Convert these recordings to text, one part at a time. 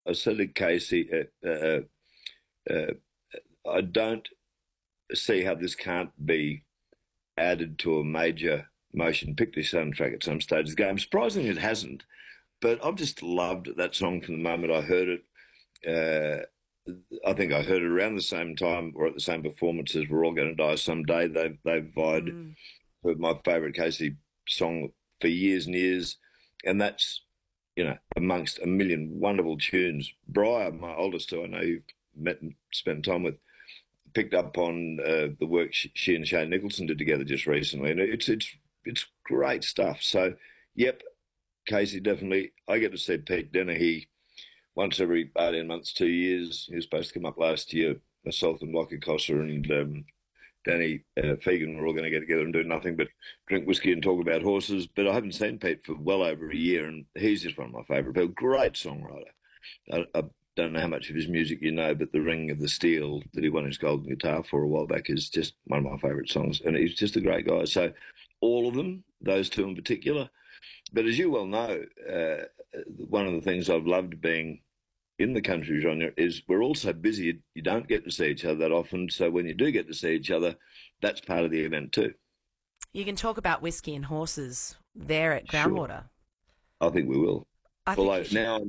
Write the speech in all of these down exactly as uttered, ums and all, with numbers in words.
I said to Casey, uh, uh, uh, I don't see how this can't be added to a major motion picture soundtrack at some stage of the game. Surprisingly, it hasn't. But I've just loved that song from the moment I heard it. Uh, I think I heard it around the same time or at the same performance as We're All Going to Die Someday. They've, they've vied Mm. for my favourite Casey song for years and years. And that's, you know, amongst a million wonderful tunes. Briar, my oldest, who I know you've met and spent time with, picked up on uh, the work she, she and Shane Nicholson did together just recently. And it's, it's, it's great stuff. So, yep, Casey, definitely. I get to see Pete Dennehy once every eighteen months, two years. He was supposed to come up last year. Myself and Lockie Cossa and um, Danny uh, Fegan were all going to get together and do nothing but drink whiskey and talk about horses. But I haven't seen Pete for well over a year, and he's just one of my favourite people. Great songwriter. I, I don't know how much of his music you know, but The Ring of the Steel that he won his golden guitar for a while back is just one of my favourite songs, and he's just a great guy. So all of them, those two in particular. But as you well know, uh, one of the things I've loved being in the country genre is we're all so busy, you don't get to see each other that often. So when you do get to see each other, that's part of the event too. You can talk about whiskey and horses there at Sure. Groundwater. I think we will. I think Although you should. now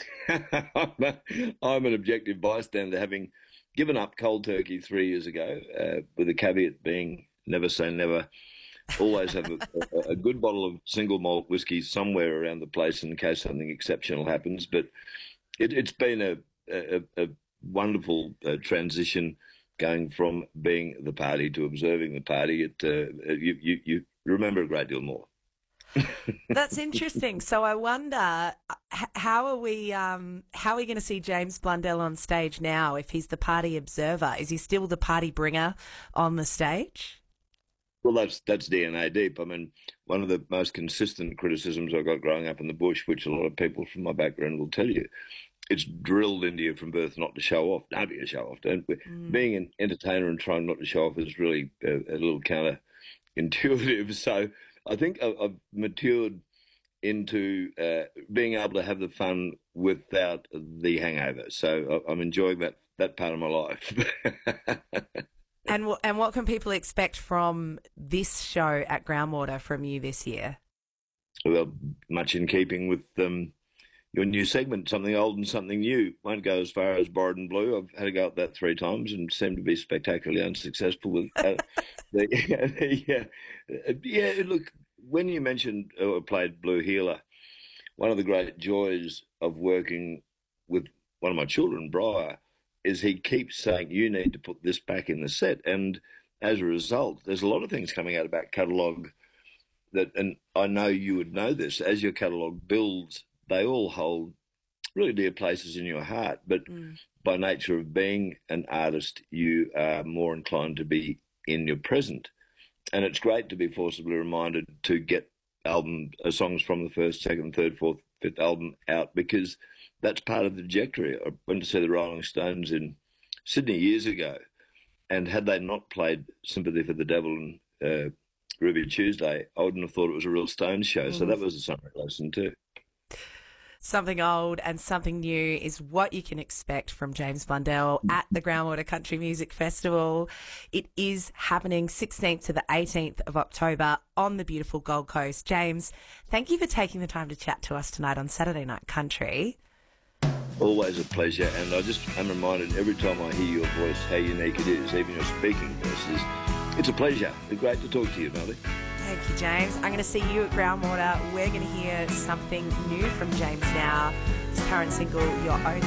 I'm, a, I'm an objective bystander, having given up cold turkey three years ago, uh, with the caveat being never say never. Always have a, a, a good bottle of single malt whiskey somewhere around the place in case something exceptional happens. But it, it's been a, a, a wonderful uh, transition going from being the party to observing the party. It uh, you, you you remember a great deal more. That's interesting. So I wonder, h- how are we? Um, how are we going to see James Blundell on stage now? If he's the party observer, is he still the party bringer on the stage? Well, that's that's D N A deep. I mean, one of the most consistent criticisms I got growing up in the bush, which a lot of people from my background will tell you, it's drilled into you from birth not to show off. Don't be a show off. Don't be. Mm. Being an entertainer and trying not to show off is really a, a little counterintuitive. So I think I've, I've matured into uh, being able to have the fun without the hangover. So I- I'm enjoying that that part of my life. And w- and what can people expect from this show at Groundwater from you this year? Well, much in keeping with um, your new segment, something old and something new. Won't go as far as Borrowed and Blue. I've had to go at that three times and seem to be spectacularly unsuccessful with uh, the, the uh, yeah. Look, when you mentioned or played Blue Healer, one of the great joys of working with one of my children, Briar, is he keeps saying, you need to put this back in the set. And as a result, there's a lot of things coming out of back catalogue that, and I know you would know this, as your catalogue builds, they all hold really dear places in your heart. But Mm. by nature of being an artist, you are more inclined to be in your present. And it's great to be forcibly reminded to get album uh, songs from the first, second, third, fourth, fifth album out, because that's part of the trajectory. I went to see the Rolling Stones in Sydney years ago, and had they not played Sympathy for the Devil and uh, Ruby Tuesday, I wouldn't have thought it was a real Stones show. So Mm. that was a summer lesson too. Something old and something new is what you can expect from James Blundell at the Groundwater Country Music Festival. It is happening sixteenth to the eighteenth of October on the beautiful Gold Coast. James, thank you for taking the time to chat to us tonight on Saturday Night Country. Always a pleasure, and I just am reminded every time I hear your voice how unique it is, even your speaking voice is. It's a pleasure. It's great to talk to you, Melody. Thank you, James. I'm going to see you at Groundwater. We're going to hear something new from James now. His current single, Your Own